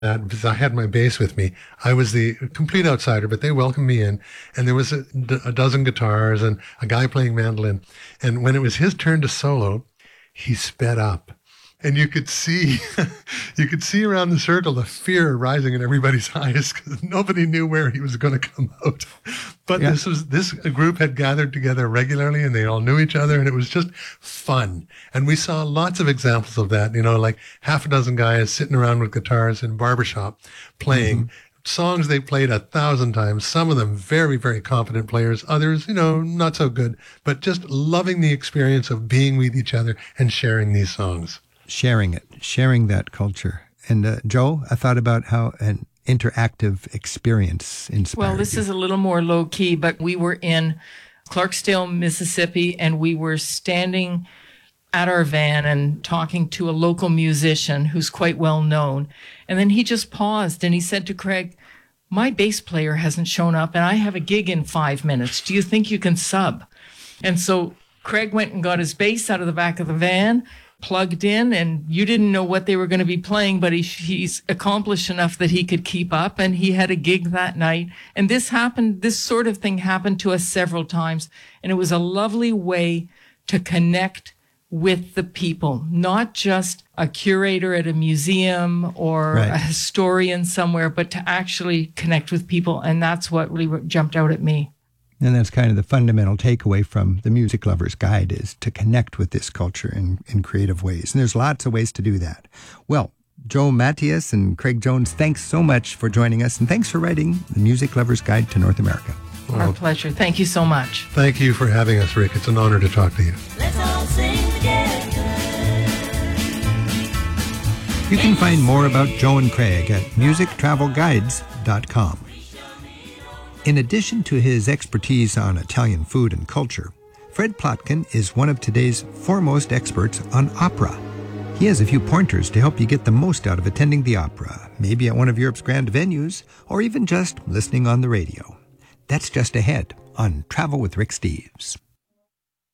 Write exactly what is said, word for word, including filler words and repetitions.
that because I had my bass with me. I was the complete outsider, but they welcomed me in. And there was a, a dozen guitars and a guy playing mandolin. And when it was his turn to solo, he sped up. And you could see, you could see around the circle the fear rising in everybody's eyes because nobody knew where he was going to come out. But yeah. this was this group had gathered together regularly, and they all knew each other, and it was just fun. And we saw lots of examples of that. You know, like half a dozen guys sitting around with guitars in a barbershop playing. Mm-hmm. Songs they played a thousand times, some of them very, very competent players, others, you know, not so good, but just loving the experience of being with each other and sharing these songs. Sharing it, sharing that culture. And uh, Joe, I thought about how an interactive experience inspired Well, this you. is a little more low key, but we were in Clarksdale, Mississippi, and we were standing at our van and talking to a local musician who's quite well known. And then he just paused and he said to Craig, my bass player hasn't shown up and I have a gig in five minutes. Do you think you can sub? And so Craig went and got his bass out of the back of the van, plugged in, and you didn't know what they were going to be playing, but he, he's accomplished enough that he could keep up, and he had a gig that night. And this happened, this sort of thing happened to us several times, and it was a lovely way to connect with the people, not just a curator at a museum or right. a historian somewhere, but to actually connect with people. And that's what really jumped out at me. And that's kind of the fundamental takeaway from the Music Lover's Guide, is to connect with this culture in, in creative ways. And there's lots of ways to do that. Well, Joe Matthias and Craig Jones, thanks so much for joining us. And thanks for writing the Music Lover's Guide to North America. Our well, pleasure. Thank you so much. Thank you for having us, Rick. It's an honor to talk to you. Let's all sing together. You can find more about Joe and Craig at music travel guides dot com. In addition to his expertise on Italian food and culture, Fred Plotkin is one of today's foremost experts on opera. He has a few pointers to help you get the most out of attending the opera, maybe at one of Europe's grand venues, or even just listening on the radio. That's just ahead on Travel with Rick Steves.